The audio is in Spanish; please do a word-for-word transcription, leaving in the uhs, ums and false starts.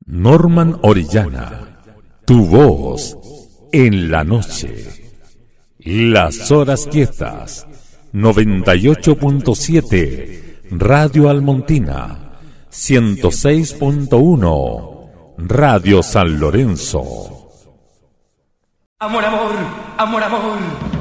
Norman Orellana, tu voz en la noche. Las horas quietas, noventa y ocho punto siete, Radio Almontina, ciento seis punto uno, Radio San Lorenzo. Amor, amor, amor, amor.